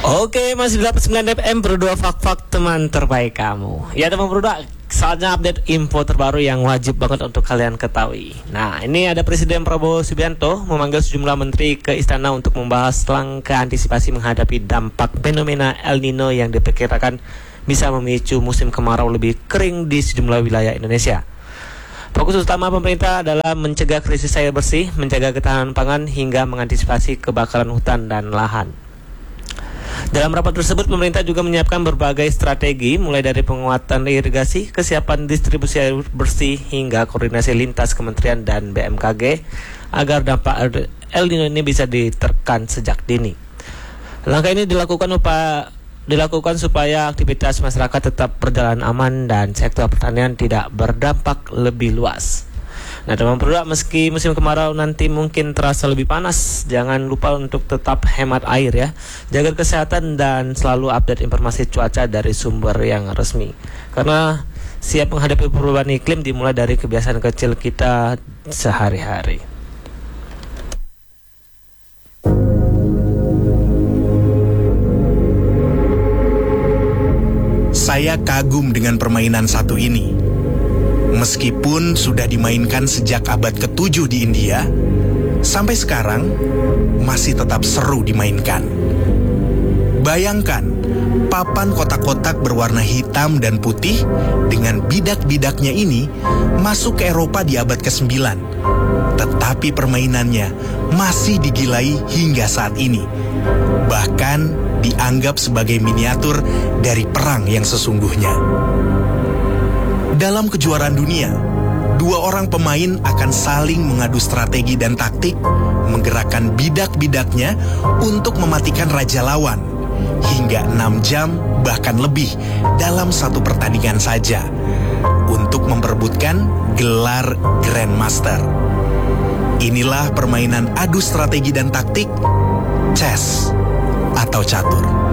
Oke, masih 89 FM berdua fak-fak teman terbaik kamu. Ya teman berdua, saatnya update info terbaru yang wajib banget untuk kalian ketahui. Nah, ini ada Presiden Prabowo Subianto memanggil sejumlah menteri ke istana untuk membahas langkah antisipasi menghadapi dampak fenomena El Nino yang diperkirakan bisa memicu musim kemarau lebih kering di sejumlah wilayah Indonesia. Fokus utama pemerintah adalah mencegah krisis air bersih, menjaga ketahanan pangan, hingga mengantisipasi kebakaran hutan dan lahan. Dalam rapat tersebut, pemerintah juga menyiapkan berbagai strategi, mulai dari penguatan irigasi, kesiapan distribusi air bersih, hingga koordinasi lintas kementerian dan BMKG, agar dampak El Nino ini bisa ditekan sejak dini. Langkah ini dilakukan supaya aktivitas masyarakat tetap berjalan aman dan sektor pertanian tidak berdampak lebih luas. Nah teman berdua, meski musim kemarau nanti mungkin terasa lebih panas, jangan lupa untuk tetap hemat air ya. Jaga kesehatan dan selalu update informasi cuaca dari sumber yang resmi. Karena siap menghadapi perubahan iklim dimulai dari kebiasaan kecil kita sehari-hari. Saya kagum dengan permainan satu ini. Meskipun sudah dimainkan sejak abad ke-7 di India, sampai sekarang masih tetap seru dimainkan. Bayangkan, papan kotak-kotak berwarna hitam dan putih dengan bidak-bidaknya ini masuk ke Eropa di abad ke-9. Tetapi permainannya masih digilai hingga saat ini. Bahkan dianggap sebagai miniatur dari perang yang sesungguhnya. Dalam kejuaraan dunia, dua orang pemain akan saling mengadu strategi dan taktik, menggerakkan bidak-bidaknya untuk mematikan raja lawan, hingga 6 jam bahkan lebih dalam satu pertandingan saja, untuk memperebutkan gelar Grandmaster. Inilah permainan adu strategi dan taktik, chess atau catur.